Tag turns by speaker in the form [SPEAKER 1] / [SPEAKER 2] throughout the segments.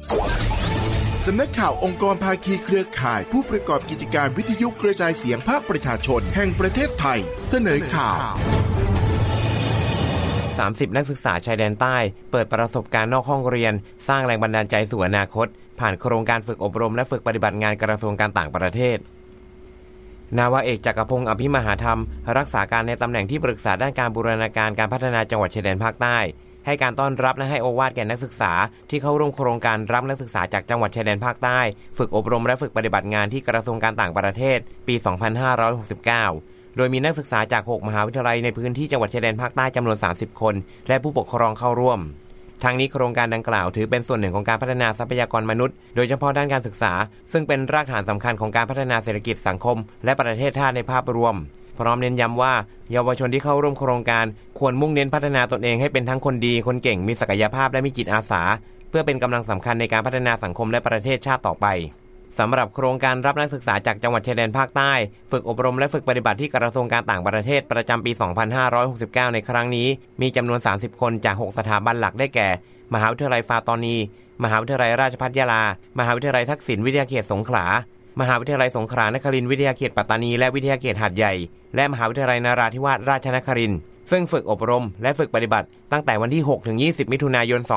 [SPEAKER 1] สำนักข่าวองค์กรภาคีเครือข่ายผู้ประกอบกิจการวิทยุกระจายเสียงภาคประชาชนแห่งประเทศไทยเสนอข่าว
[SPEAKER 2] 30 นักศึกษาชายแดนใต้เปิดประสบการณ์นอกห้องเรียนสร้างแรงบันดาลใจสู่อนาคตผ่านโครงการฝึกอบรมและฝึกปฏิบัติงานกระทรวงการต่างประเทศนาวาเอกจักรพงศ์อภิมหาธรรมรักษาการในตำแหน่งที่ปรึกษาด้านการบูรณาการการพัฒนาจังหวัดชายแดนภาคใต้ให้การต้อนรับและให้โอวาทแก่นักศึกษาที่เข้าร่วมโครงการรับนักศึกษาจากจังหวัดชายแดนภาคใต้ฝึกอบรมและฝึกปฏิบัติงานที่กระทรวงการต่างประเทศปี 2569 โดยมีนักศึกษาจาก 6 มหาวิทยาลัยในพื้นที่จังหวัดชายแดนภาคใต้จำนวน 30 คนและผู้ปกครองเข้าร่วมทั้งนี้โครงการดังกล่าวถือเป็นส่วนหนึ่งของการพัฒนาทรัพยากรมนุษย์โดยเฉพาะด้านการศึกษาซึ่งเป็นรากฐานสำคัญของการพัฒนาเศรษฐกิจสังคมและประเทศชาติในภาพรวมพร้อมเน้นย้ำว่าเยาวชนที่เข้าร่วมโครงการควรมุ่งเน้นพัฒนาตนเองให้เป็นทั้งคนดีคนเก่งมีศักยภาพและมีจิตอาสาเพื่อเป็นกำลังสำคัญในการพัฒนาสังคมและประเทศชาติต่อไปสำหรับโครงการรับนักศึกษาจากจังหวัดชายแดนภาคใต้ฝึกอบรมและฝึกปฏิบัติที่กระทรวงการต่างประเทศประจำปี 2569 ในครั้งนี้มีจำนวน 30 คนจาก 6 สถาบันหลักได้แก่มหาวิทยาลัยฟาตอนีมหาวิทยาลัยราชภัฏยะลามหาวิทยาลัยทักษิณวิทยาเขตสงขลามหาวิทยาลัยสงขลานครินทร์วิทยาเขตปัตตานีและวิทยาเขตหาดใหญ่และมหาวิทยาลัยนราธิวาสราชนครินทร์ซึ่งฝึกอบรมและฝึกปฏิบัติตั้งแต่วันที่ 6-20 มิถุนายน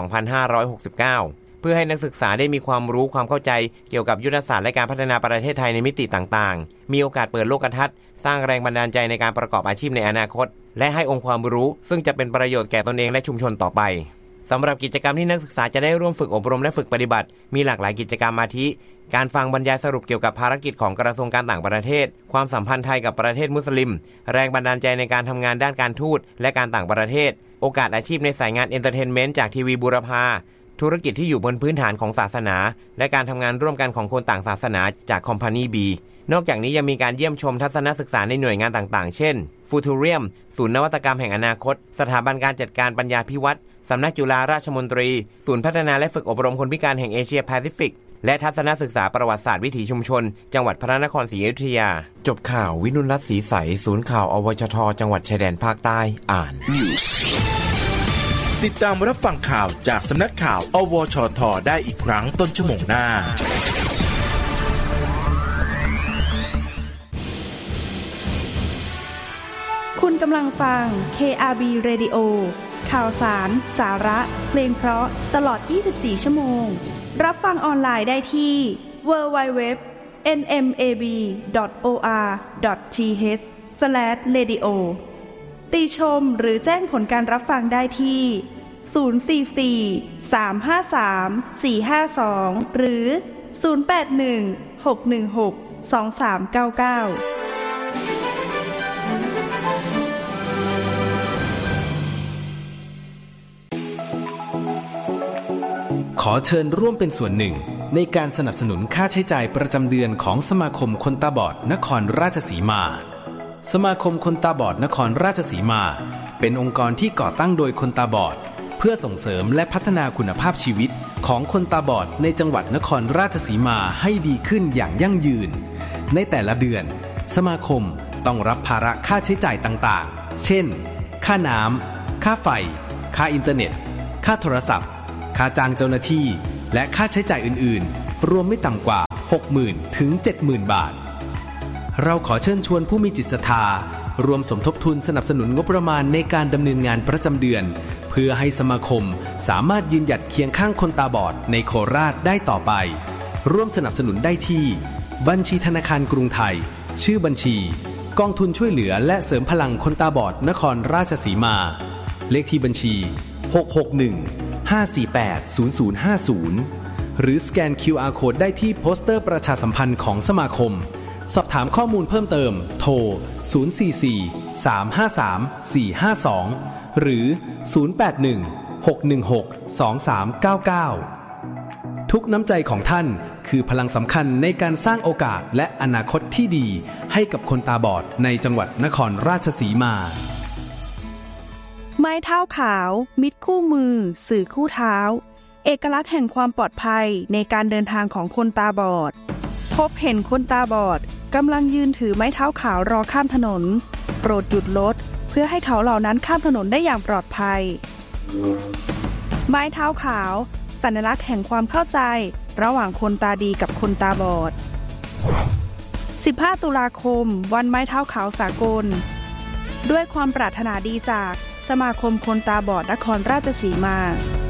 [SPEAKER 2] 2569 เพื่อให้นักศึกษาได้มีความรู้ความเข้าใจเกี่ยวกับยุทธศาสตร์และการพัฒนาประเทศไทยในมิติต่างๆมีโอกาสเปิดโลกทัศน์สร้างแรงบันดาลใจในการประกอบอาชีพในอนาคตและให้องค์ความรู้ซึ่งจะเป็นประโยชน์แก่ตนเองและชุมชนต่อไปสำหรับกิจกรรมที่นักศึกษาจะได้ร่วมฝึกอบรมและฝึกปฏิบัติมีหลากหลายกิจกรรมอาทิการฟังบรรยายสรุปเกี่ยวกับภารกิจของกระทรวงการต่างประเทศความสัมพันธ์ไทยกับประเทศมุสลิมแรงบันดาลใจในการทำงานด้านการทูตและการต่างประเทศโอกาสอาชีพในสายงานเอนเตอร์เทนเมนต์จากทีวีบูรพาธุรกิจที่อยู่บนพื้นฐานของศาสนาและการทำงานร่วมกันของคนต่างศาสนาจากคอมพานีบีนอกจากนี้ยังมีการเยี่ยมชมทัศนศึกษาในหน่วยงานต่างๆเช่นฟูทูเรียมศูนย์นวัตกรรมแห่งอนาคตสถาบันการจัดการปัญญาภิวัตรสำนักจุฬาราชมนตรีศูนย์พัฒนาและฝึกอบรมคนพิการแห่งเอเชียแปซิฟิกและทัศนศึกษาประวัติศาสตร์วิถีชุมชนจังหวัดพระนครศรีอยุธยาจบข่าววินุรัตน์ศรีใสศูนย์ข่าวอวชทจังหวัดชายแดนภาคใต้อ่าน
[SPEAKER 1] ติดตามรับฟังข่าวจากสำนักข่าวอวชทได้อีกครั้งต้นชั่วโมงหน้า
[SPEAKER 3] คุณกำลังฟัง KRB Radio ข่าวสารสาระเพลงเพราะตลอด24ชั่วโมงรับฟังออนไลน์ได้ที่ www.nmab.or.th/radio ติชมหรือแจ้งผลการรับฟังได้ที่044-353-452หรือ081-616-2399
[SPEAKER 4] ขอเชิญร่วมเป็นส่วนหนึ่งในการสนับสนุนค่าใช้จ่ายประจำเดือนของสมาคมคนตาบอดนครราชสีมาสมาคมคนตาบอดนครราชสีมาเป็นองค์กรที่ก่อตั้งโดยคนตาบอดเพื่อส่งเสริมและพัฒนาคุณภาพชีวิตของคนตาบอดในจังหวัดนครราชสีมาให้ดีขึ้นอย่างยั่งยืนในแต่ละเดือนสมาคมต้องรับภาระค่าใช้จ่ายต่างๆเช่นค่าน้ำค่าไฟค่าอินเทอร์เน็ตค่าโทรศัพท์ค่าจ้างเจ้าหน้าที่และค่าใช้จ่ายอื่นๆรวมไม่ต่ำกว่า 60,000 ถึง 70,000 บาทเราขอเชิญชวนผู้มีจิตศรัทธารวมสมทบทุนสนับสนุนงบประมาณในการดำเนินงานประจำเดือนเพื่อให้สมาคมสามารถยืนหยัดเคียงข้างคนตาบอดในโคราชได้ต่อไปร่วมสนับสนุนได้ที่บัญชีธนาคารกรุงไทยชื่อบัญชีกองทุนช่วยเหลือและเสริมพลังคนตาบอดนครราชสีมาเลขที่บัญชี661-548-0050หรือสแกน QR Code ได้ที่โปสเตอร์ประชาสัมพันธ์ของสมาคมสอบถามข้อมูลเพิ่มเติมโทร044-353-452หรือ081-616-2399ทุกน้ำใจของท่านคือพลังสำคัญในการสร้างโอกาสและอนาคตที่ดีให้กับคนตาบอดในจังหวัดนครราชสีมา
[SPEAKER 3] ไม้เท้าขาวมิตรคู่มือสื่อคู่เท้าเอกลักษณ์แห่งความปลอดภัยในการเดินทางของคนตาบอดพบเห็นคนตาบอดกำลังยืนถือไม้เท้าขาวรอข้ามถนนโปรดหยุดรถเพื่อให้เขาเหล่านั้นข้ามถนนได้อย่างปลอดภัยไม้เท้าขาวสัญลักษณ์แห่งความเข้าใจระหว่างคนตาดีกับคนตาบอด 15 ตุลาคมวันไม้เท้าขาวสากลด้วยความปรารถนาดีจากสมาคมคนตาบอดนครราชสีมา